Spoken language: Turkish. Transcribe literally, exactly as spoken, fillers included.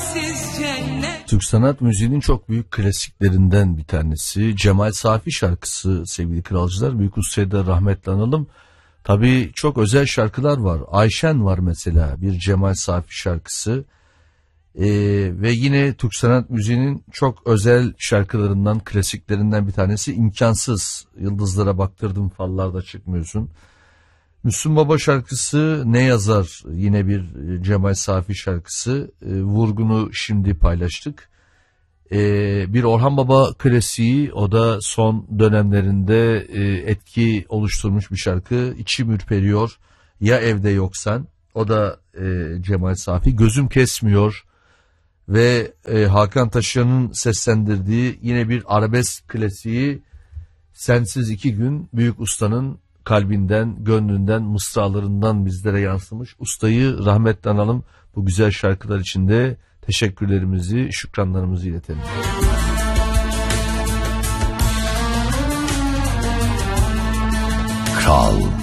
Türk sanat müziğinin çok büyük klasiklerinden bir tanesi Cemal Safi şarkısı sevgili kralcılar. Büyük ustayı da rahmetle analım. Tabii çok özel şarkılar var. Ayşen var mesela, bir Cemal Safi şarkısı. Ee, ve yine Türk sanat müziğinin çok özel şarkılarından, klasiklerinden bir tanesi İmkansız. Yıldızlara baktırdım fallarda çıkmıyorsun. Müslüm Baba şarkısı Ne Yazar, yine bir Cemal Safi şarkısı. E, vurgunu şimdi paylaştık. E, bir Orhan Baba klasiği, o da son dönemlerinde e, etki oluşturmuş bir şarkı. İçim ürperiyor, Ya Evde Yoksan, o da e, Cemal Safi. Gözüm Kesmiyor ve e, Hakan Taşıyan'ın seslendirdiği yine bir arabesk klasiği Sensiz İki Gün, büyük ustanın kalbinden, gönlünden, mısralarından bizlere yansımış. Ustayı rahmetle analım. Bu güzel şarkılar için de teşekkürlerimizi, şükranlarımızı iletelim. Kral